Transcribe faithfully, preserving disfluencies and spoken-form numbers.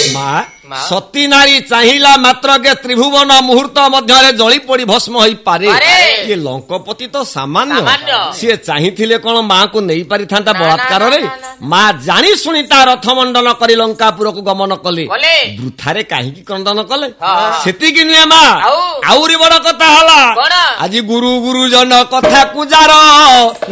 ମା ସତୀ ନାରୀ ଚାହିଁଲା ମାତ୍ରକେ ତ୍ରିଭୁବନ ମୁହୂର୍ତ୍ତ ମଧ୍ୟରେ ଜଳି ପଡି ଭସ୍ମ ହୋଇପାରେ। ଇଏ ଲଙ୍କପତି ତ ସାମାନ୍ୟ, ସିଏ ଚାହିଁଥିଲେ କଣ ମାଙ୍କୁ ନେଇ ପାରିଥାନ୍ତା ବଳାତ୍କାରରେ? ମା ଜାଣି ଶୁଣି ତା ରଥ ମଣ୍ଡନ କରି ଲଙ୍କାପୁରକୁ ଗମନ କଲେ। ବୃଥାରେ କାହିଁକି କ୍ରନ୍ଦନ କଲେ? ସେତିକି ନୁହେଁ ମା, ଆହୁରି ବଡ କଥା ହେଲା, ଆଜି ଗୁରୁ ଗୁରୁଜନ କଥାକୁ ଯାର